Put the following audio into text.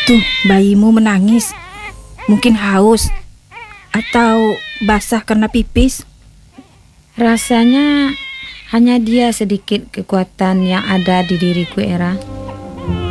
Tuh, bayimu menangis. Mungkin haus atau basah karena pipis. Rasanya hanya dia sedikit kekuatan yang ada di diriku, Era.